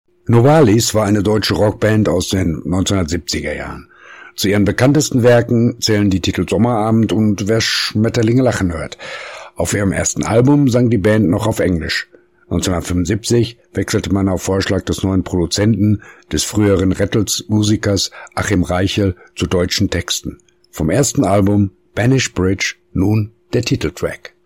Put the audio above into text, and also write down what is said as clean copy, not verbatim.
Novalis war eine deutsche Rockband aus den 1970er Jahren. Zu ihren bekanntesten Werken zählen die Titel Sommerabend und Wer Schmetterlinge lachen hört. Auf ihrem ersten Album sang die Band noch auf Englisch. 1975 wechselte man auf Vorschlag des neuen Produzenten, des früheren Rattles-Musikers Achim Reichel, zu deutschen Texten. Vom ersten Album Banish Bridge nun der Titeltrack.